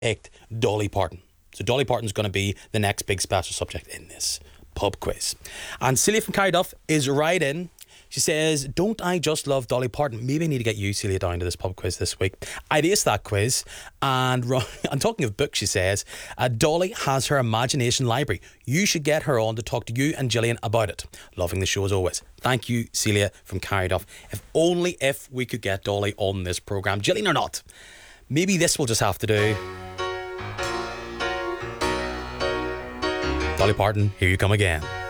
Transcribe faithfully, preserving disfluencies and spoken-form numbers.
picked Dolly Parton. So Dolly Parton's going to be the next big special subject in this pub quiz. And Celia from Carryduff is right in. She says, don't I just love Dolly Parton? Maybe I need to get you, Celia, down to this pub quiz this week. I'd ace that quiz. And I'm talking of books, she says, uh, Dolly has her imagination library. You should get her on to talk to you and Gillian about it. Loving the show as always. Thank you, Celia from Carryduff. If only if we could get Dolly on this programme, Gillian or not. Maybe this will just have to do. Dolly Parton, here you come again.